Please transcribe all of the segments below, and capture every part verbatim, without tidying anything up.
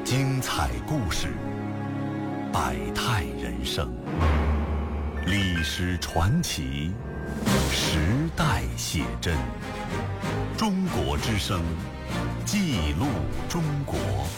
精彩故事，百态人生，历史传奇，时代写真。中国之声，记录中国。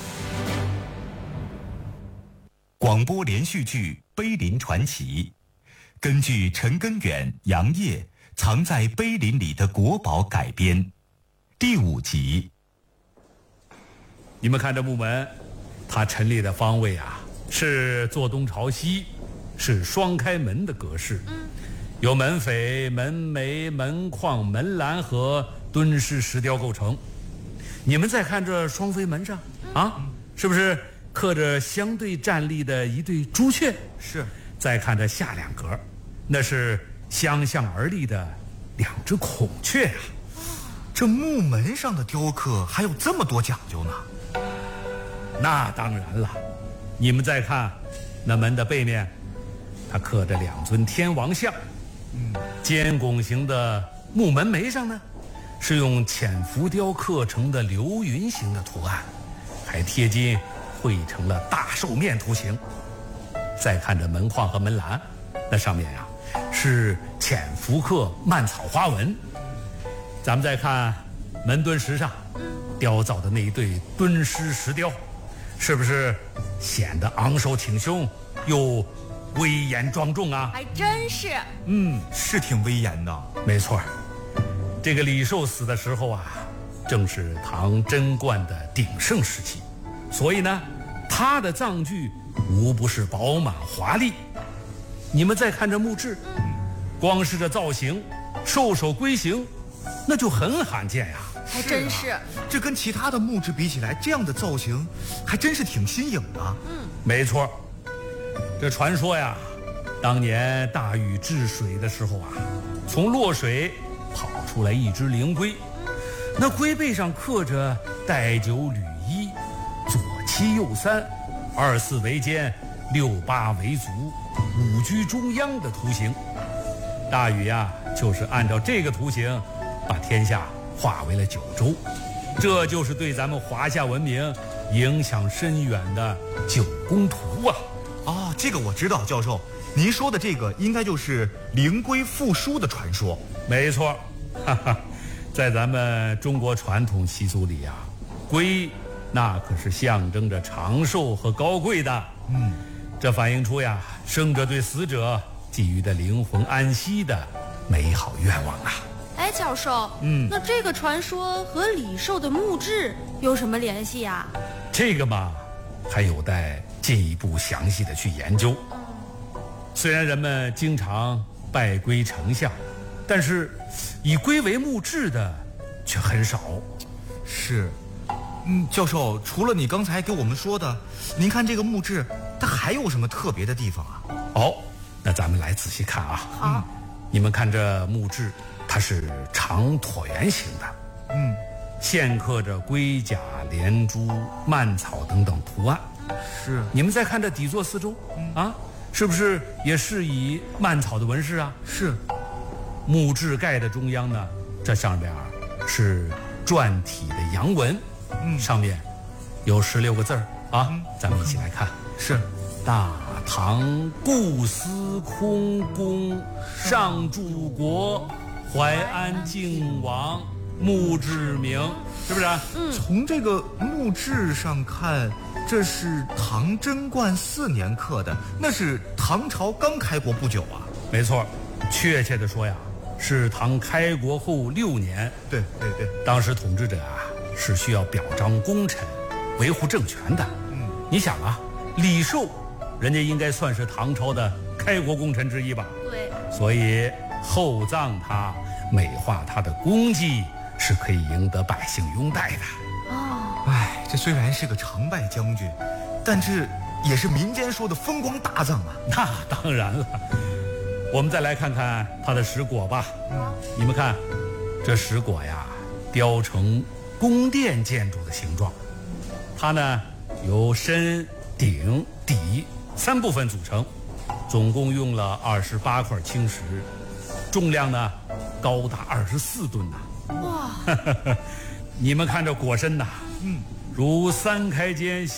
广播连续剧《碑林传奇》，根据陈根远、杨业藏在碑林里的国宝改编，第五集。 你们看这木门，它陈列的方位啊，是坐东朝西，是双开门的格式，嗯，由门扉、门楣、门框、门栏和敦实石雕构成。你们再看这双飞门上啊，是不是刻着相对站立的一对朱雀？ 是。 再看这下两格，那是相向而立的两只孔雀啊。 这木门上的雕刻还有这么多讲究呢？ 那当然了，你们再看那门的背面，它刻着两尊天王像。嗯，尖拱形的木门楣上呢，是用浅浮雕刻成的流云形的图案，还贴金绘成了大兽面图形。再看这门框和门栏，那上面呀、啊、是浅浮刻蔓草花纹。咱们再看门墩石上雕造的那一对敦实石雕，是不是显得昂首挺胸又威严庄重啊？ 还真是。 嗯，是挺威严的。 没错，这个李寿死的时候啊，正是唐贞观的鼎盛时期，所以呢，他的葬具无不是饱满华丽。你们再看这墓志，光是这造型，兽首龟形，那就很罕见呀。 还真是、 啊、这跟其他的墓志比起来，这样的造型还真是挺新颖的。 嗯， 没错。这传说呀，当年大禹治水的时候啊，从洛水跑出来一只灵龟，那龟背上刻着带九履一，左七右三，二四为肩，六八为足，五居中央的图形。大禹呀，就是按照这个图形把天下划为了九州，这就是对咱们华夏文明影响深远的九宫图啊！ 哦，这个我知道，教授，您说的这个应该就是灵龟复苏的传说。 没错，哈哈，在咱们中国传统习俗里啊，龟那可是象征着长寿和高贵的。嗯，这反映出呀，生者对死者寄予的灵魂安息的美好愿望啊。 哎，教授，嗯，那这个传说和李寿的墓志有什么联系啊？ 这个嘛，还有待进一步详细的去研究。虽然人们经常拜龟成像，但是以龟为墓志的却很少。 是，嗯，教授，除了你刚才给我们说的，您看这个墓志，它还有什么特别的地方啊？ 哦，那咱们来仔细看啊。 嗯， 你们看这墓志，它是长椭圆形的，嗯，现刻着龟甲、连珠、蔓草等等图案。 是， 你们再看这底座四周，嗯、啊，是不是也是以蔓草的纹饰啊？ 是。 墓志盖的中央呢，这上边是篆体的阳文，嗯，上面有十六个字儿啊、嗯，咱们一起来看。 是。 大唐故司空宫，上柱国，淮安靖王墓志铭，是不是、啊？ 嗯。从这个墓志上看，这是唐贞观四年刻的，那是唐朝刚开国不久啊。 没错，确切的说呀，是唐开国后六年。 对对对， 当时统治者啊是需要表彰功臣，维护政权的。嗯，你想啊，李寿，人家应该算是唐朝的开国功臣之一吧？ 对， 所以厚葬他，美化他的功绩，是可以赢得百姓拥戴的。 哦， 哎，这虽然是个常败将军，但是也是民间说的风光大葬啊。 那当然了。我们再来看看它的石椁吧。嗯，你们看，这石椁呀，雕成宫殿建筑的形状。它呢由身、顶、底三部分组成，总共用了二十八块青石，重量呢高达二十四吨呐、啊！ 哇！ 你们看这椁身呐，嗯，如三开间